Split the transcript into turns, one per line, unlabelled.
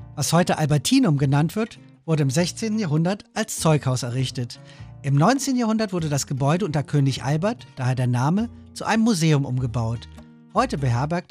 Was heute Albertinum genannt wird, wurde im 16. Jahrhundert als Zeughaus errichtet. Im 19. Jahrhundert wurde das Gebäude unter König Albert, daher der Name, zu einem Museum umgebaut. Heute beherbergt